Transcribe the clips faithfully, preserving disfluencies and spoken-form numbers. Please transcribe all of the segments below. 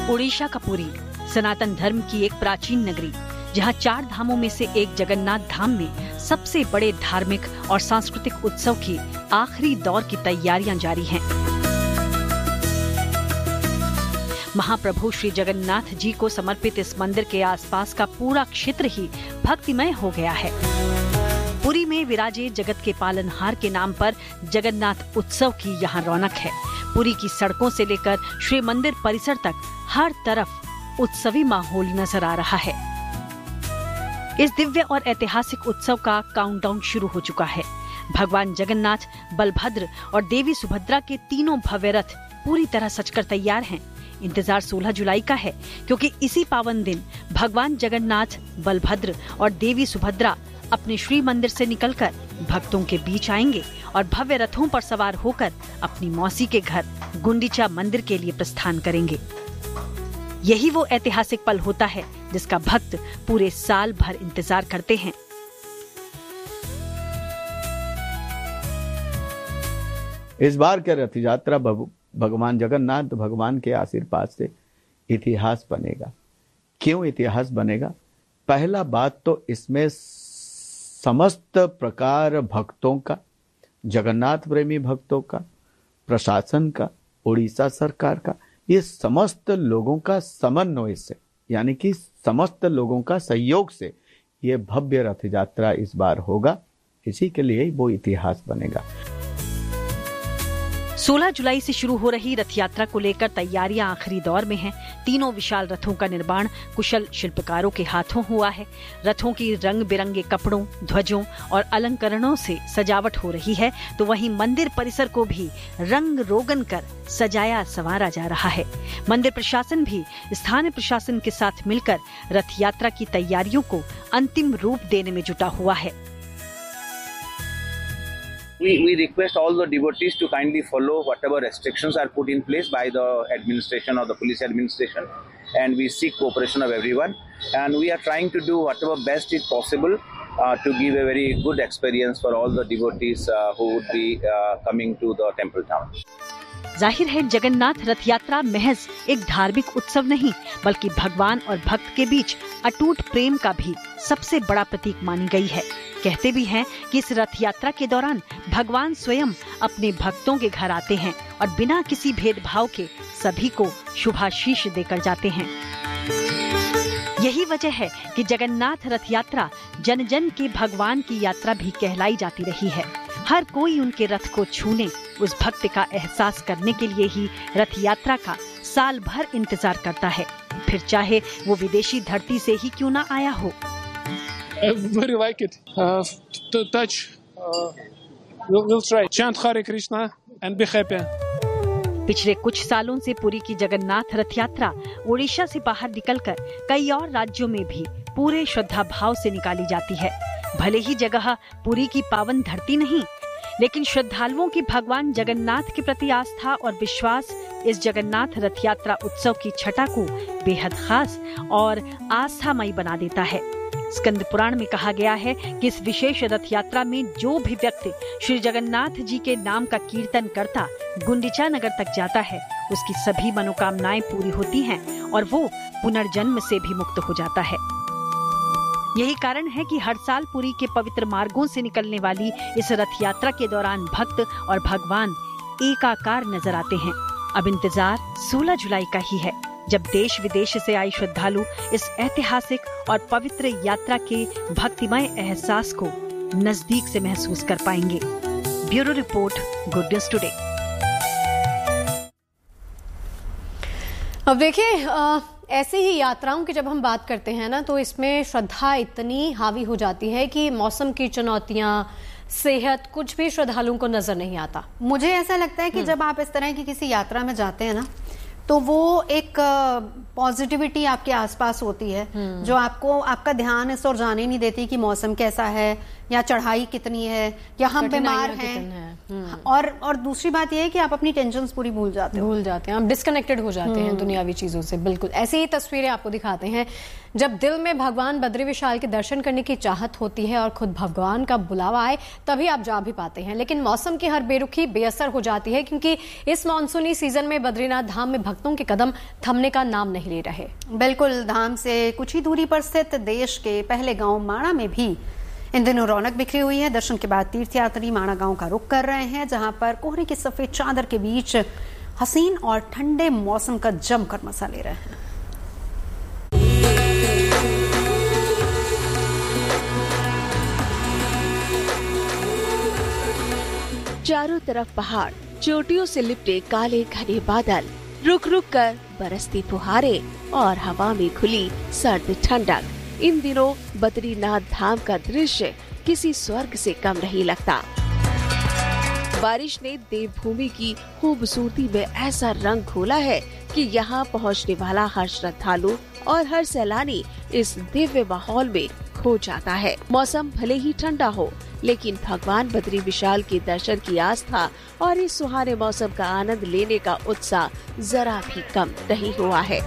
ओडिशा का पुरी सनातन धर्म की एक प्राचीन नगरी, जहां चार धामों में से एक जगन्नाथ धाम में सबसे बड़े धार्मिक और सांस्कृतिक उत्सव की आखिरी दौर की तैयारियां जारी हैं। महाप्रभु श्री जगन्नाथ जी को समर्पित इस मंदिर के आसपास का पूरा क्षेत्र ही भक्तिमय हो गया है। पुरी में विराजे जगत के पालनहार के नाम पर जगन्नाथ उत्सव की यहाँ रौनक है। पुरी की सड़कों से लेकर श्री मंदिर परिसर तक हर तरफ उत्सवी माहौल नजर आ रहा है। इस दिव्य और ऐतिहासिक उत्सव का काउंटडाउन शुरू हो चुका है। भगवान जगन्नाथ, बलभद्र और देवी सुभद्रा के तीनों भव्य रथ पूरी तरह सजकर तैयार हैं। इंतजार सोलह जुलाई का है, क्योंकि इसी पावन दिन भगवान जगन्नाथ, बलभद्र और देवी सुभद्रा अपने श्री मंदिर से निकलकर भक्तों के बीच आएंगे और भव्य रथों पर सवार होकर अपनी मौसी के घर गुंडीचा मंदिर के लिए प्रस्थान करेंगे। यही वो ऐतिहासिक पल होता है जिसका भक्त पूरे साल भर इंतजार करते हैं। इस बार के रथ यात्रा भगवान जगन्नाथ भगवान के आशीर्वाद से इतिहास बनेगा। क्यों इतिहास बनेगा? पहला बात तो इसमें समस्त प्रकार भक्तों का, जगन्नाथ प्रेमी भक्तों का, प्रशासन का, उड़ीसा सरकार का, ये समस्त लोगों का समन्वय से, यानी कि समस्त लोगों का सहयोग से ये भव्य रथ यात्रा इस बार होगा। इसी के लिए वो इतिहास बनेगा। सोलह जुलाई से शुरू हो रही रथ यात्रा को लेकर तैयारियां आखिरी दौर में हैं। तीनों विशाल रथों का निर्माण कुशल शिल्पकारों के हाथों हुआ है। रथों की रंग बिरंगे कपड़ों, ध्वजों और अलंकरणों से सजावट हो रही है, तो वहीं मंदिर परिसर को भी रंग रोगन कर सजाया संवारा जा रहा है। मंदिर प्रशासन भी स्थानीय प्रशासन के साथ मिलकर रथ यात्रा की तैयारियों को अंतिम रूप देने में जुटा हुआ है। We, we request all the devotees to kindly follow whatever restrictions are put in place by the administration or the police administration, and we seek cooperation of everyone, and we are trying to do whatever best is possible uh, to give a very good experience for all the devotees uh, who would be uh, coming to the temple town. जाहिर है जगन्नाथ रथ यात्रा महज एक धार्मिक उत्सव नहीं, बल्कि भगवान और भक्त के बीच अटूट प्रेम का भी सबसे बड़ा प्रतीक मानी गई है। कहते भी हैं कि इस रथ यात्रा के दौरान भगवान स्वयं अपने भक्तों के घर आते हैं और बिना किसी भेदभाव के सभी को शुभाशीष देकर जाते हैं। यही वजह है कि जगन्नाथ रथ यात्रा जन जन के भगवान की यात्रा भी कहलाई जाती रही है। हर कोई उनके रथ को छूने, उस भक्त का एहसास करने के लिए ही रथ यात्रा का साल भर इंतजार करता है, फिर चाहे वो विदेशी धरती से ही क्यों ना आया हो। I very like it. Uh, to touch. Uh, we'll, we'll try. Chant Hare Krishna and be happy. पिछले कुछ सालों से पुरी की जगन्नाथ रथ यात्रा ओडिशा से बाहर निकलकर कई और राज्यों में भी पूरे श्रद्धा भाव से निकाली जाती है। भले ही जगह पुरी की पावन धरती नहीं, लेकिन श्रद्धालुओं की भगवान जगन्नाथ के प्रति आस्था और विश्वास इस जगन्नाथ रथ यात्रा उत्सव की छटा को बेहद खास और आस्थामयी बना देता है। स्कंद पुराण में कहा गया है कि इस विशेष रथ यात्रा में जो भी व्यक्ति श्री जगन्नाथ जी के नाम का कीर्तन करता गुंडीचा नगर तक जाता है, उसकी सभी मनोकामनाएं पूरी होती हैं और वो पुनर्जन्म से भी मुक्त हो जाता है। यही कारण है कि हर साल पुरी के पवित्र मार्गों से निकलने वाली इस रथ यात्रा के दौरान भक्त और भगवान एकाकार नजर आते हैं। अब इंतजार सोलह जुलाई का ही है, जब देश विदेश से आए श्रद्धालु इस ऐतिहासिक और पवित्र यात्रा के भक्तिमय एहसास को नजदीक से महसूस कर पाएंगे। Bureau report, good news today. अब देखिए, ऐसे ही यात्राओं की जब हम बात करते हैं ना, तो इसमें श्रद्धा इतनी हावी हो जाती है कि मौसम की चुनौतियां, सेहत, कुछ भी श्रद्धालुओं को नजर नहीं आता। मुझे ऐसा लगता है कि जब आप इस तरह की किसी यात्रा में जाते हैं ना, तो वो एक पॉजिटिविटी आपके आसपास होती है जो आपको, आपका ध्यान इस ओर जाने नहीं देती कि मौसम कैसा है या चढ़ाई कितनी है या हम बीमार हैं है। और और दूसरी बात यह है कि आप अपनी टेंशन्स पूरी भूल जाते हो भूल जाते हैं हम डिस्कनेक्टेड हो जाते हैं दुनियावी चीजों से। बिल्कुल ऐसी ही तस्वीरें आपको दिखाते हैं जब दिल में भगवान बद्री विशाल के दर्शन करने की चाहत होती है और खुद भगवान का बुलावा आए, तभी आप जा भी पाते हैं। लेकिन मौसम की हर बेरुखी बेअसर हो जाती है, क्योंकि इस मानसूनी सीजन में बद्रीनाथ धाम में भक्तों के कदम थमने का नाम नहीं ले रहे। बिल्कुल, धाम से कुछ ही दूरी पर स्थित देश के पहले गांव माणा में भी इन दिनों रौनक बिखरी हुई है। दर्शन के बाद तीर्थयात्री माणा गांव का रुख कर रहे हैं, जहां पर कोहरे की सफेद चादर के बीच हसीन और ठंडे मौसम का जमकर मजा ले रहे हैं। चारों तरफ पहाड़, चोटियों से लिपटे काले घने बादल, रुक रुक कर बरसती फुहारें और हवा में खुली सर्द ठंडक। इन दिनों बद्रीनाथ धाम का दृश्य किसी स्वर्ग से कम नहीं लगता। बारिश ने देवभूमि की खूबसूरती में ऐसा रंग घोला है कि यहाँ पहुँचने वाला हर श्रद्धालु और हर सैलानी इस दिव्य माहौल में खो जाता है। मौसम भले ही ठंडा हो, लेकिन भगवान बद्री विशाल के दर्शन की आस्था और इस सुहाने मौसम का आनंद लेने का उत्साह जरा भी कम नहीं हुआ है।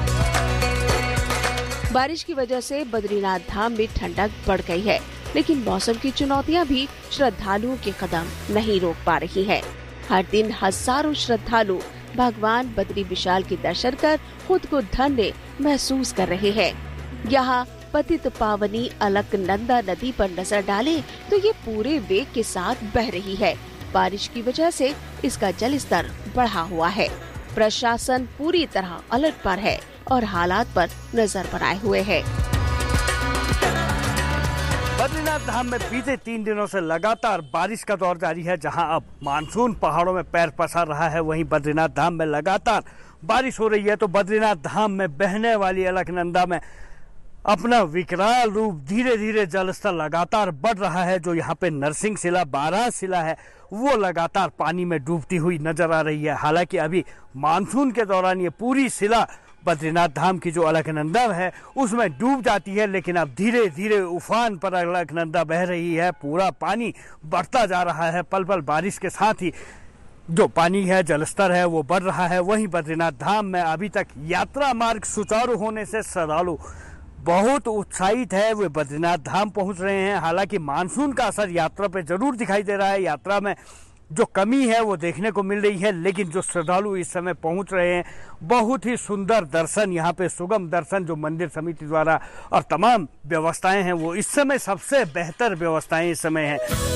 बारिश की वजह से बद्रीनाथ धाम में ठंडक बढ़ गई है, लेकिन मौसम की चुनौतियां भी श्रद्धालुओं के कदम नहीं रोक पा रही है। हर दिन हजारों श्रद्धालु भगवान बद्री विशाल के दर्शन कर खुद को धन्य महसूस कर रहे हैं। यहाँ पतित पावनी अलकनंदा नदी पर नजर डालें तो ये पूरे वेग के साथ बह रही है। बारिश की वजह से इसका जल स्तर बढ़ा हुआ है। प्रशासन पूरी तरह अलर्ट पर है और हालात पर नजर बनाए हुए है। बद्रीनाथ धाम में बीते तीन दिनों से लगातार बारिश का दौर जारी है। जहां अब मानसून पहाड़ों में पैर पसार रहा है, वहीं बद्रीनाथ धाम में लगातार बारिश हो रही है। तो बद्रीनाथ धाम में बहने वाली अलकनंदा में अपना विकराल रूप धीरे धीरे जलस्तर लगातार बढ़ रहा है। जो यहाँ पे नरसिंह शिला, बारह शिला है, वो लगातार पानी में डूबती हुई नजर आ रही है। हालांकि अभी मानसून के दौरान ये पूरी शिला बद्रीनाथ धाम की जो अलकनंदा है उसमें डूब जाती है, लेकिन अब धीरे धीरे उफान पर अलकनंदा बह रही है। पूरा पानी बढ़ता जा रहा है। पल पल बारिश के साथ ही जो पानी है, जलस्तर है, वो बढ़ रहा है। वहीं बद्रीनाथ धाम में अभी तक यात्रा मार्ग सुचारू होने से श्रद्धालु बहुत उत्साहित है, वे बद्रीनाथ धाम पहुंच रहे हैं। हालांकि मानसून का असर यात्रा पे जरूर दिखाई दे रहा है। यात्रा में जो कमी है वो देखने को मिल रही है, लेकिन जो श्रद्धालु इस समय पहुंच रहे हैं, बहुत ही सुंदर दर्शन, यहाँ पे सुगम दर्शन जो मंदिर समिति द्वारा और तमाम व्यवस्थाएं हैं, वो इस समय सबसे बेहतर व्यवस्थाएं इस समय हैं।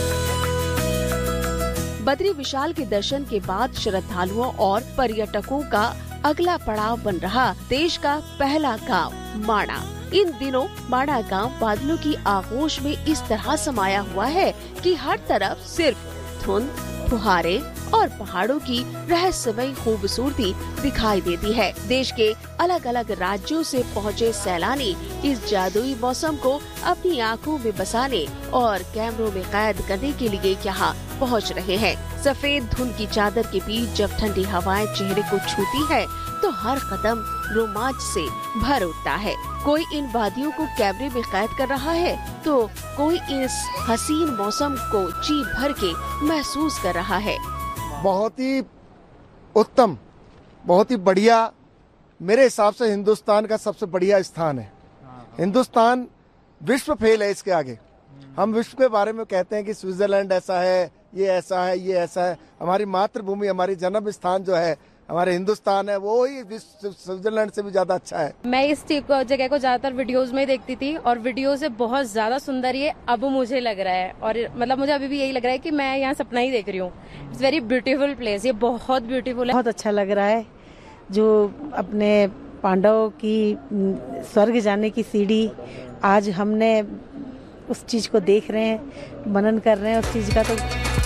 बद्री विशाल के दर्शन के बाद श्रद्धालुओं और पर्यटकों का अगला पड़ाव बन रहा देश का पहला गांव माणा। इन दिनों माणा गांव बादलों की आगोश में इस तरह समाया हुआ है कि हर तरफ सिर्फ धुंध, फुहारे और पहाड़ों की रहस्यमयी खूबसूरती दिखाई देती है। देश के अलग अलग राज्यों से पहुँचे सैलानी इस जादुई मौसम को अपनी आंखों में बसाने और कैमरों में कैद करने के लिए यहाँ पहुँच रहे हैं। सफेद धुंध की चादर के बीच जब ठंडी हवाएं चेहरे को छूती है तो हर कदम रोमांच से भर उठता है। कोई इन वादियों को कैमरे में कैद कर रहा है तो कोई इस हसीन मौसम को जी भर के महसूस कर रहा है। बहुत ही उत्तम, बहुत ही बढ़िया, मेरे हिसाब से हिंदुस्तान का सबसे बढ़िया स्थान है। हिंदुस्तान विश्व फेल है इसके आगे। हम विश्व के बारे में कहते हैं कि स्विट्जरलैंड ऐसा है, ये ऐसा है, ये ऐसा है। हमारी मातृभूमि, हमारी जन्म स्थान जो है हमारे हिंदुस्तान है, वो ही स्विट्जरलैंड से भी ज्यादा अच्छा है। मैं इस जगह को ज्यादातर वीडियोस में देखती थी और वीडियो से बहुत ज्यादा सुंदर ये अब मुझे लग रहा है, और मतलब मुझे अभी भी यही लग रहा है कि मैं यहाँ सपना ही देख रही हूँ। इट्स वेरी ब्यूटीफुल प्लेस, ये बहुत ब्यूटीफुल है। बहुत अच्छा लग रहा है। जो अपने पांडवों की स्वर्ग जाने की सीढ़ी, आज हमने उस चीज को देख रहे हैं, मनन कर रहे हैं उस चीज का। तो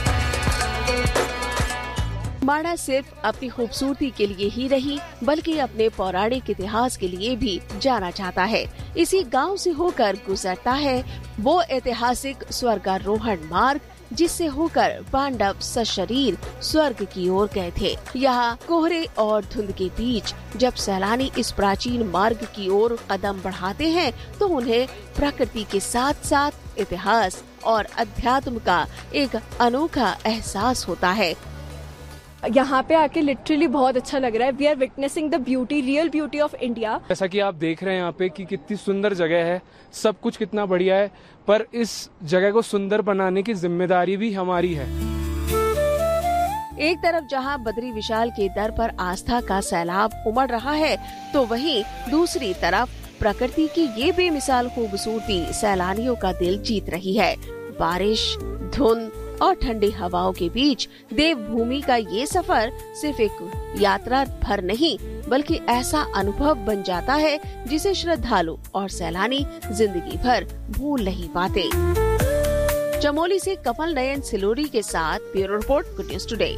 माणा सिर्फ अपनी खूबसूरती के लिए ही नहीं, बल्कि अपने पौराणिक इतिहास के लिए भी जाना जाता है। इसी गांव से होकर गुजरता है वो ऐतिहासिक स्वर्गारोहण मार्ग, जिससे होकर पांडव सशरीर स्वर्ग की ओर गए थे। यहाँ कोहरे और धुंध के बीच जब सैलानी इस प्राचीन मार्ग की ओर कदम बढ़ाते हैं तो उन्हें प्रकृति के साथ साथ इतिहास और अध्यात्म का एक अनोखा एहसास होता है। यहाँ पे आके लिटरली बहुत अच्छा लग रहा है। We are witnessing the beauty, real beauty of India. जैसा कि आप देख रहे हैं यहाँ पे कि कितनी सुंदर जगह है, सब कुछ कितना बढ़िया है, पर इस जगह को सुंदर बनाने की जिम्मेदारी भी हमारी है। एक तरफ जहां बद्री विशाल के दर पर आस्था का सैलाब उमड़ रहा है, तो वहीं दूसरी तरफ प्रकृति की ये बेमिसाल खूबसूरती सैलानियों का दिल जीत रही है। बारिश, धुंध और ठंडी हवाओं के बीच देवभूमि का ये सफर सिर्फ एक यात्रा भर नहीं, बल्कि ऐसा अनुभव बन जाता है जिसे श्रद्धालु और सैलानी जिंदगी भर भूल नहीं पाते। चमोली से कमल नयन सिलोरी के साथ bureau report, good news today.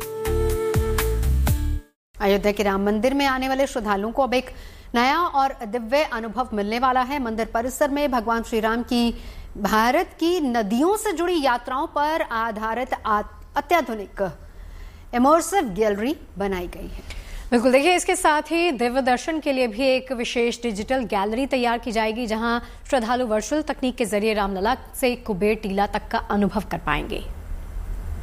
Ayodhya के राम मंदिर में आने वाले श्रद्धालुओं को अब एक नया और दिव्य अनुभव मिलने वाला है। मंदिर परिसर में भगवान श्री राम की भारत की नदियों से जुड़ी यात्राओं पर आधारित अत्याधुनिक इमर्सिव गैलरी बनाई गई है। बिल्कुल, देखिए इसके साथ ही दिव्य दर्शन के लिए भी एक विशेष डिजिटल गैलरी तैयार की जाएगी, जहां श्रद्धालु वर्चुअल तकनीक के जरिए रामलला से कुबेर टीला तक का अनुभव कर पाएंगे।